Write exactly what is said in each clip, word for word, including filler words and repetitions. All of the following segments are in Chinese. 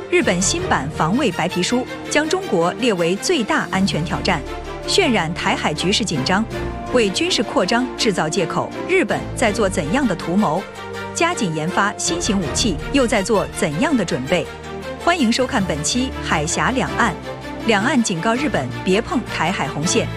日本新版防卫白皮书将中国列为最大安全挑战，渲染台海局势紧张，为军事扩张制造借口。日本在做怎样的图谋？加紧研发新型武器又在做怎样的准备？欢迎收看本期《海峡两岸》，两岸警告日本别碰台海红线。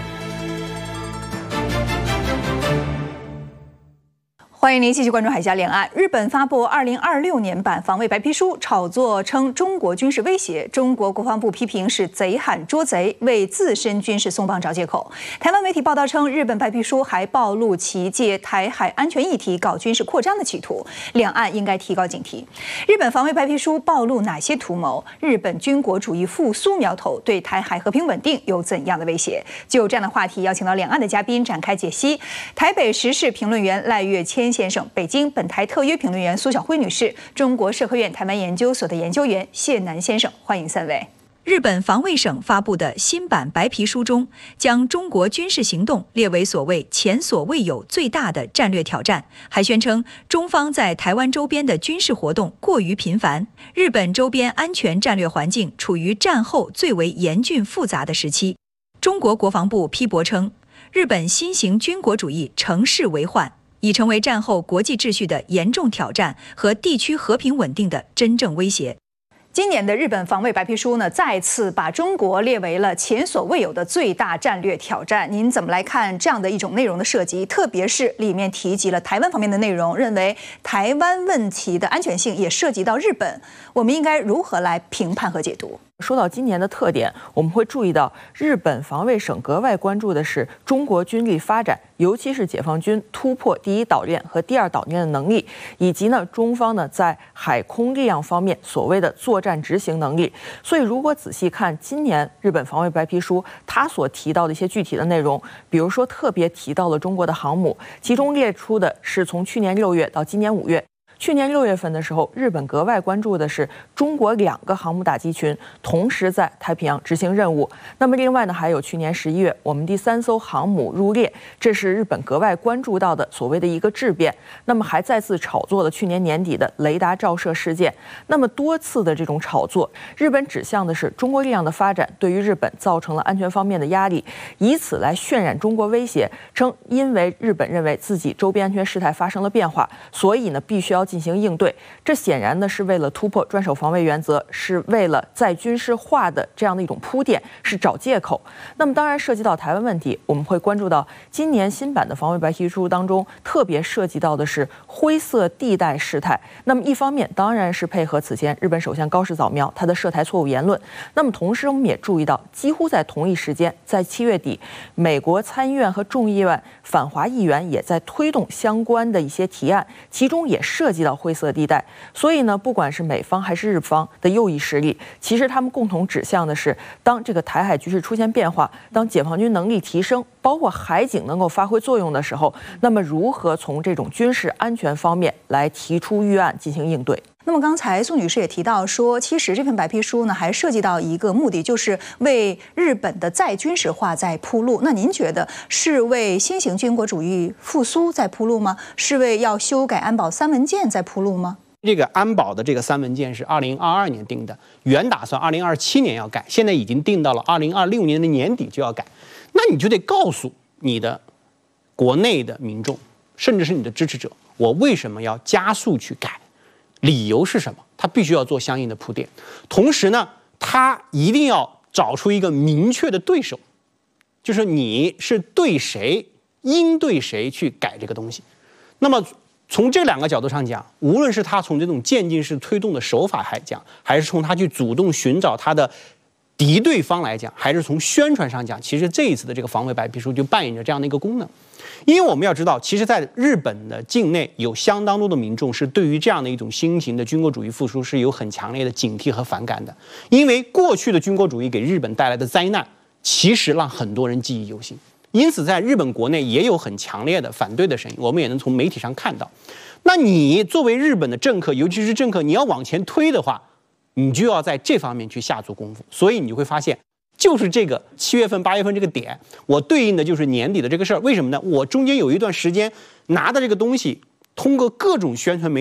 欢迎您继续关注海峡两岸。日本发布二零二六年版防卫白皮书，炒作称中国军事威胁。中国国防部批评是贼喊捉贼，为自身军事松绑找借口。台湾媒体报道称，日本白皮书还暴露其借台海安全议题搞军事扩张的企图，两岸应该提高警惕。日本防卫白皮书暴露哪些图谋？日本军国主义复苏苗头对台海和平稳定有怎样的威胁？就这样的话题，邀请到两岸的嘉宾展开解析。台北时事评论员赖岳谦先生，北京本台特约评论员苏晓辉女士，中国社科院台湾研究所的研究员谢南先生，欢迎三位。日本防卫省发布的新版白皮书中，将中国军事行动列为所谓前所未有最大的战略挑战，还宣称中方在台湾周边的军事活动过于频繁，日本周边安全战略环境处于战后最为严峻复杂的时期。中国国防部批驳称，日本新型军国主义乘势为患，已成为战后国际秩序的严重挑战和地区和平稳定的真正威胁。今年的日本防卫白皮书呢，再次把中国列为了前所未有的最大战略挑战。您怎么来看这样的一种内容的涉及？特别是里面提及了台湾方面的内容，认为台湾问题的安全性也涉及到日本，我们应该如何来评判和解读？ 说到今年的特点，我们会注意到日本防卫省格外关注的是中国军力发展，尤其是解放军突破第一岛链和第二岛链的能力，以及呢中方呢在海空力量方面所谓的作战执行能力。所以如果仔细看今年日本防卫白皮书，它所提到的一些具体的内容，比如说特别提到了中国的航母，其中列出的是从去年六月到今年五月。去年六月份的时候，日本格外关注的是中国两个航母打击群同时在太平洋执行任务。那么另外呢，还有去年十一月我们第三艘航母入列，这是日本格外关注到的所谓的一个质变。那么还再次炒作了去年年底的雷达照射事件。那么多次的这种炒作，日本指向的是中国力量的发展对于日本造成了安全方面的压力，以此来渲染中国威胁，称因为日本认为自己周边安全事态发生了变化，所以呢必须要进行应对。这显然呢是为了突破专守防卫原则，是为了在军事化的这样的一种铺垫，是找借口。那么当然涉及到台湾问题，我们会关注到今年新版的防卫白皮书当中特别涉及到的是灰色地带事态。那么一方面当然是配合此前日本首相高市早苗他的涉台错误言论，那么同时我们也注意到几乎在同一时间，在七月底，美国参议院和众议院反华议员也在推动相关的一些提案，其中也涉及到灰色地带。所以呢，不管是美方还是日方的右翼势力，其实他们共同指向的是，当这个台海局势出现变化，当解放军能力提升，包括海警能够发挥作用的时候，那么如何从这种军事安全方面来提出预案进行应对。 那么刚才苏女士也提到说，其实这份白皮书呢还涉及到一个目的，就是为日本的再军事化在铺路。那您觉得是为新型军国主义复苏在铺路吗？是为要修改安保三文件在铺路吗？ 这个安保的这个三文件是二零二二年定的，原打算二零二七年要改，现在已经定到了二零二六年的年底就要改。那你就得告诉你的国内的民众，甚至是你的支持者，我为什么要加速去改？理由是什么？他必须要做相应的铺垫，同时呢，他一定要找出一个明确的对手，就是你是对谁，应对谁去改这个东西。那么从这两个角度上讲，无论是他从这种渐进式推动的手法来讲，还是从他去主动寻找他的敌对方来讲，还是从宣传上讲，其实这一次的这个防卫白皮书就扮演着这样的一个功能。因为我们要知道，其实在日本的境内有相当多的民众是对于这样的一种新型的军国主义复苏是有很强烈的警惕和反感的。因为过去的军国主义给日本带来的灾难，其实让很多人记忆犹新。因此在日本国内也有很强烈的反对的声音，我们也能从媒体上看到。那你作为日本的政客，尤其是政客，你要往前推的话，你就要在这方面去下足功夫。所以你会发现，就是这个七月份八月份这个点，我对应的就是年底的这个事儿。为什么呢？我中间有一段时间拿的这个东西，通过各种宣传媒